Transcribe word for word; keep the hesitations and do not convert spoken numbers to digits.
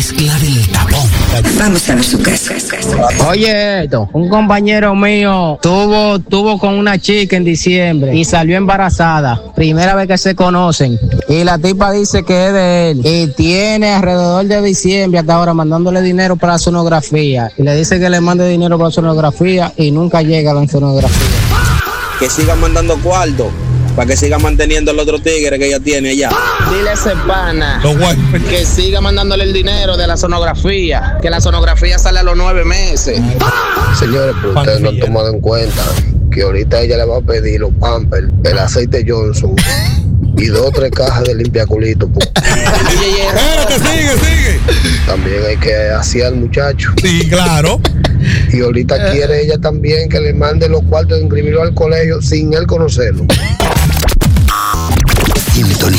mezcla del tapón. Vamos a ver su caso. Oye, esto, un compañero mío tuvo, tuvo con una chica en diciembre y salió embarazada. Primera vez que se conocen. Y la tipa dice que es de él. Y tiene alrededor de diciembre hasta ahora mandándole dinero para la sonografía. Y le dice que le mande dinero para la sonografía y nunca llega a la sonografía. Que siga mandando cuarto para que siga manteniendo el otro tigre que ella tiene allá. Dile a ese pana que siga mandándole el dinero de la sonografía, que la sonografía sale a los nueve meses. Señores, pero ustedes no han tomado en cuenta que ahorita ella le va a pedir los Pampers, el aceite Johnson y dos o tres cajas de limpiaculito. Espérate, sigue, sigue. También hay que hacer al muchacho. Sí, claro. Y ahorita quiere ella también que le mande los cuartos de inscribirlo al colegio sin él conocerlo. Sintonía.